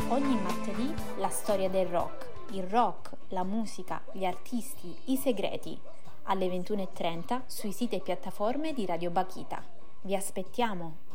Ogni martedì la storia del rock, il rock, la musica, gli artisti, i segreti. Alle 21:30 sui siti e piattaforme di Radio Bakhita. Vi aspettiamo!